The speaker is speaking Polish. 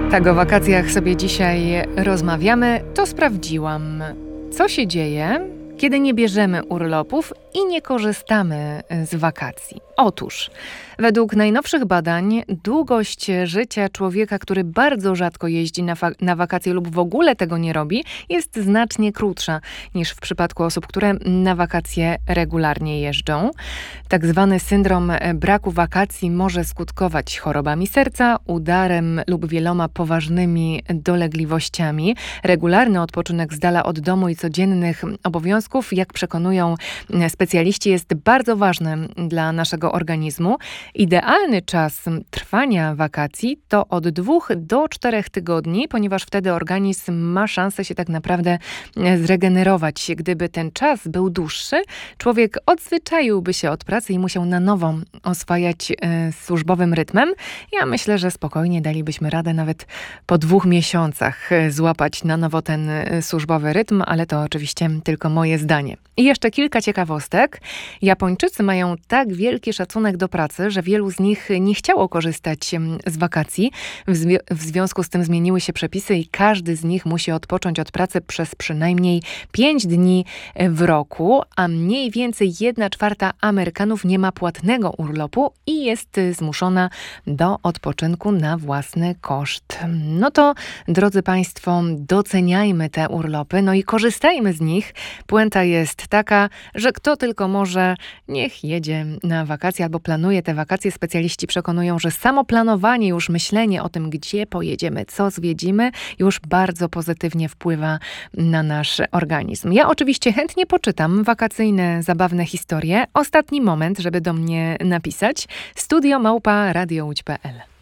Tak, o wakacjach sobie dzisiaj rozmawiamy. To sprawdziłam. Co się dzieje, kiedy nie bierzemy urlopów i nie korzystamy z wakacji? Otóż, według najnowszych badań, długość życia człowieka, który bardzo rzadko jeździ na wakacje lub w ogóle tego nie robi, jest znacznie krótsza niż w przypadku osób, które na wakacje regularnie jeżdżą. Tak zwany syndrom braku wakacji może skutkować chorobami serca, udarem lub wieloma poważnymi dolegliwościami. Regularny odpoczynek z dala od domu i codziennych obowiązków, jak przekonują specjaliści, jest bardzo ważny dla naszego organizmu. Idealny czas trwania wakacji to od 2 do 4 tygodni, ponieważ wtedy organizm ma szansę się tak naprawdę zregenerować. Gdyby ten czas był dłuższy, człowiek odzwyczaiłby się od pracy i musiał na nowo oswajać służbowym rytmem. Ja myślę, że spokojnie dalibyśmy radę nawet po 2 miesiącach złapać na nowo ten służbowy rytm, ale to oczywiście tylko moje zdanie. I jeszcze kilka ciekawostek. Japończycy mają tak wielki szacunek do pracy, że wielu z nich nie chciało korzystać z wakacji. W związku z tym zmieniły się przepisy i każdy z nich musi odpocząć od pracy przez przynajmniej 5 dni w roku, a mniej więcej 1/4 Amerykanów nie ma płatnego urlopu i jest zmuszona do odpoczynku na własny koszt. No to, drodzy Państwo, doceniajmy te urlopy, no i korzystajmy z nich. Puenta jest taka, że kto tylko może, niech jedzie na wakacje albo planuje te wakacje. Specjaliści przekonują, że samo planowanie, już myślenie o tym, gdzie pojedziemy, co zwiedzimy, już bardzo pozytywnie wpływa na nasz organizm. Ja oczywiście chętnie poczytam wakacyjne, zabawne historie. Ostatni moment, żeby do mnie napisać. studio@radiołódź.pl